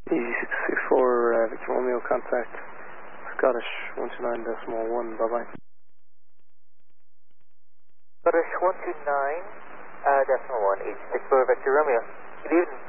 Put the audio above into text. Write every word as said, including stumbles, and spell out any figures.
Easy six six four, uh, Victor Romeo, contact Scottish one two nine decimal one, bye bye. Scottish one two nine uh, decimal one, eight six four Victor Romeo. Good evening.